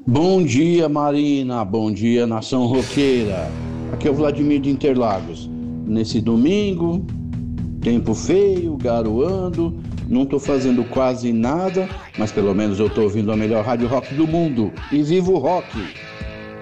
Bom dia, Marina. Bom dia, nação roqueira. Aqui é o Vladimir de Interlagos. Nesse domingo, tempo feio, garoando, não tô fazendo quase nada, mas pelo menos eu tô ouvindo a melhor rádio rock do mundo. E viva o rock!